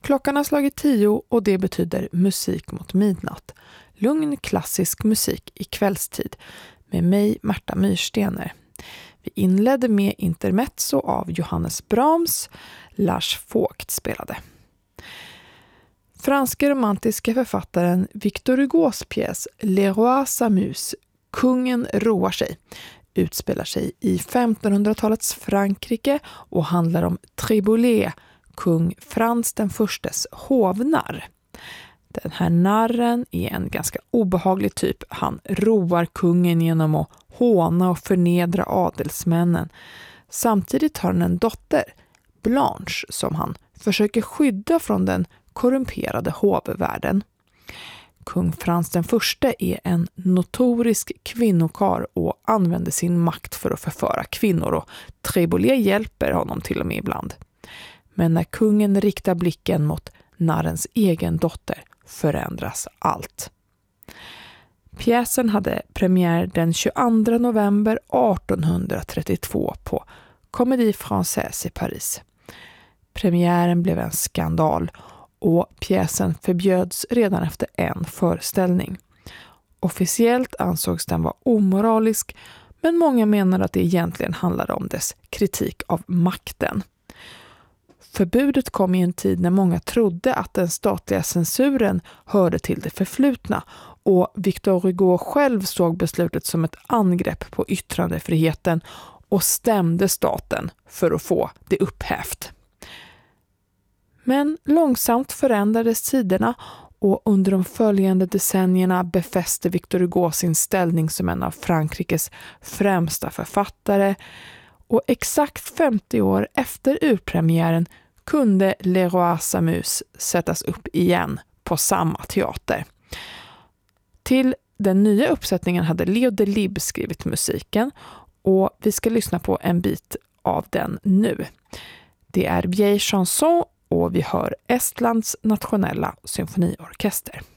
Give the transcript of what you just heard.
Klockan har slagit 10 och det betyder musik mot midnatt. Lugn klassisk musik i kvällstid med mig, Märta Myrstener. Vi inledde med intermezzo av Johannes Brahms, Lars Vogt spelade. Franska romantiska författaren Victor Hugos pjäs Le Roi s'amuse, Kungen roar sig, utspelar sig i 1500-talets Frankrike och handlar om Triboulet, kung Frans den förstes hovnarr. Den här narren är en ganska obehaglig typ. Han roar kungen genom att håna och förnedra adelsmännen. Samtidigt har han en dotter, Blanche, som han försöker skydda från den korrumperade hovvärlden. Kung Frans den förste är en notorisk kvinnokar och använder sin makt för att förföra kvinnor, och Triboulet hjälper honom till och med ibland. Men när kungen riktar blicken mot narrens egen dotter förändras allt. Pjäsen hade premiär den 22 november 1832 på Comédie Française i Paris. Premiären blev en skandal och pjäsen förbjöds redan efter en föreställning. Officiellt ansågs den vara omoralisk, men många menar att det egentligen handlade om dess kritik av makten. Förbudet kom i en tid när många trodde att den statliga censuren hörde till det förflutna, och Victor Hugo själv såg beslutet som ett angrepp på yttrandefriheten och stämde staten för att få det upphävt. Men långsamt förändrades tiderna, och under de följande decennierna befäste Victor Hugo sin ställning som en av Frankrikes främsta författare, och exakt 50 år efter urpremiären kunde Le Roi s'amuse sättas upp igen på samma teater. Till den nya uppsättningen hade Leo Delibes skrivit musiken, och vi ska lyssna på en bit av den nu. Det är Vieille Chanson och vi hör Estlands nationella symfoniorkester.